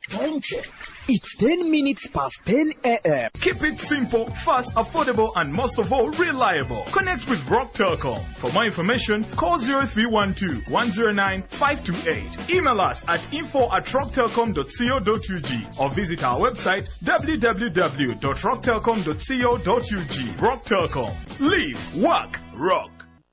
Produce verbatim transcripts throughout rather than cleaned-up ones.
Time check. It's ten minutes past ten a m Keep it simple, fast, affordable, and most of all, reliable. Connect with Rock Telecom. For more information, call zero three one two, one zero nine, five two eight. Email us at info at rock telecom dot co dot u g or visit our website w w w dot rock telecom dot co dot u g. Rock Telecom. Live, work, rock.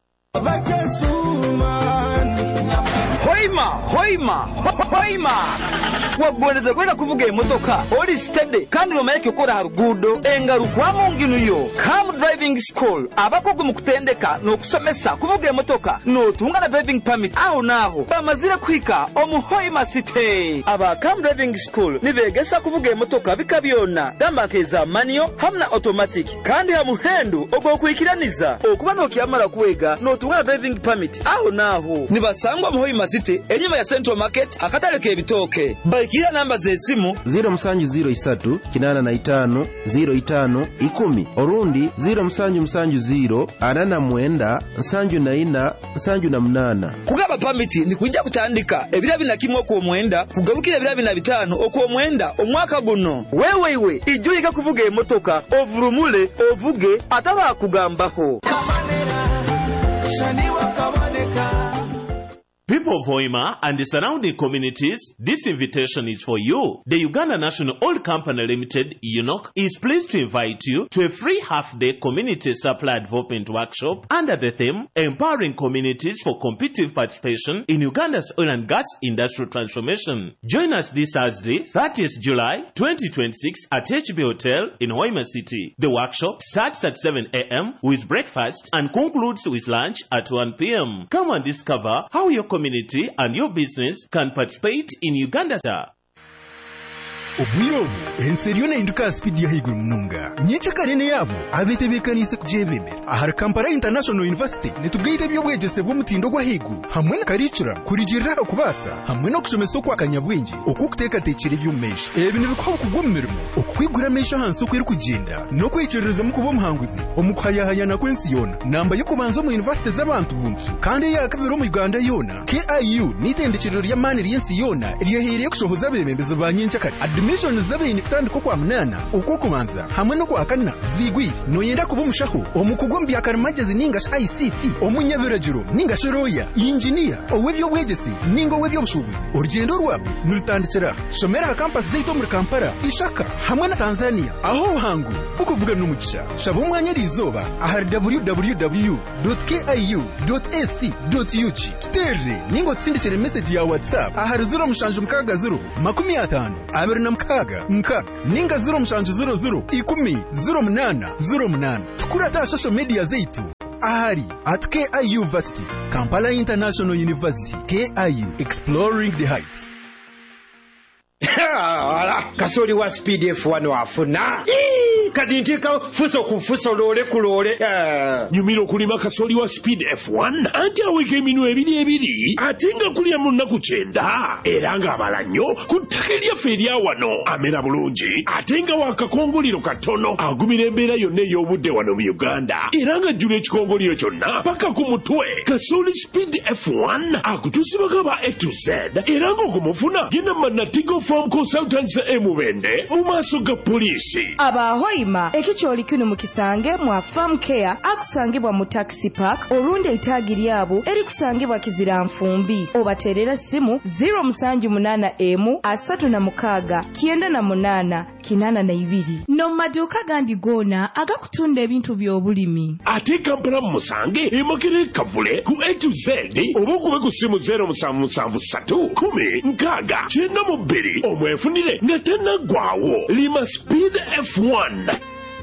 Hoima, hoima, hoima. Wagweleza kwenda kuvuga emotoka oli steady kandi nomayeke okora harugudo engarukwamu nginuyo Cam Driving School abakogwe mu kutendeka n'okusomesa kuvuga emotoka n'otunga na driving permit aho naho bamazire kwika omuhoima city. Aba Cam Driving School nibegesa kuvuga emotoka bikabyona gamba keza manual hamna automatic kandi hamuhendu ogokwikiraniza okuba n'okiyamara kuwega n'otunga na driving permit aho naho nibasangwa muhoima city enyuma ya Central Market akataleke ebitoke. Kila namba ze simu zero musanju zero isatu kinana na itano zero itano ikumi orundi zero musanju musanju zero anana mwenda nsanju na ina nsanju na mnana. Kugaba permit ni kujja kutandika ebira bina kimwe ku mwenda kugabukira ebira bina bitano okwo mwenda omwaka guno. Wewewe ijuyika kuvuga emotoka ovurumule ovuge ataba kugambaho. Shaniwa kabaneka. People of Hoima and the surrounding communities, this invitation is for you. The Uganda National Oil Company Limited, U N O C, is pleased to invite you to a free half-day community supply development workshop under the theme, Empowering Communities for Competitive Participation in Uganda's Oil and Gas Industrial Transformation. Join us this Thursday, thirtieth July twenty twenty-six at H B Hotel in Hoima City. The workshop starts at seven a m with breakfast and concludes with lunch at one p m Come and discover how your community and your business can participate in Uganda. Obwiro enseriyo n'enduka speed ya higuru mununga nyecha karene yabo abetebekanise kujebembe ahari Kampala International University netugayite byobwegese bw'omutindo gwa higuru hamwe na curriculum kurigirira okubasa hamwe no kushomesa kwa kanyabwenge okukuteka tekere by'umesha ebi nibikwa kugummirimo okukwigura mesha hanso kwiri kugenda no kwicereza mu kubo muhanguzi omukwayahayana kwensi yona namba yo kubanza mu university z'abantu buntu kandi yakabiro mu Uganda yona K I U nitendekero rya mani ryensi yona riyahereye kushohoza bemembeze banyencha kare admission zabini kutandiko kwa mnana uko kumanza hamwe no kwa kanna zigwi no yenda kubumushaho omukugombi akaramagezi ninga I C T omunyabiragiro ninga shoroya engineer owebyo bwegesi ningo webyo bushubuzi urugendo rwabo nurutandikira shomera campus zeito muri Kampala ishaka hamwe na Tanzania aho hangu ukuvuga n'umugisha shabo umwanya rizoba ahari w w w dot k i u dot a c dot u g tere ningo tsindikire message ya WhatsApp ahari zero mushanju mkaga zero makumi atanu abiri na mkaga mkaga ninga zero mushanju zero zero ikumi zero munana zero munana tukurata social media zeitu ahari at K I U University Kampala International University K I U Exploring the Heights. Ala kasoli wa speed F one wafuna kadintika fuso kufuso lole kulole nyumiro kulima kasoli wa speed F one anti aweke minu ebiri ebiri atinga kulya munna kuchenda eranga abalanyo kutakelia feria wano amera bulungi atinga wakakongoliro katono agumira embera yonne y'obudde wano mu Uganda eranga jule ekikongoliro kyonna paka ku mutwe kasoli speed F one akutusibaka ba A to Z eranga okumufuna gina manatigo from consultants emubende mumaso ga polisi abahoima ekicholi kino mukisange mwa farm care akusangibwa mu taxi park olunde itagi lyabo eri kusangibwa kizira nfumbi obaterera simu zero musanju munana emu asatu na mukaga kienda na munana kinana na ibiri no maduka gandi gona agakutunda ebintu by'obulimi ate Kampala musange emokere kavule ku A to Z obukube ku simu zero musanvu musanvu satu kumi nkaga kyenda mu bbiri omwefunire nga tena gwawo lima speed F one.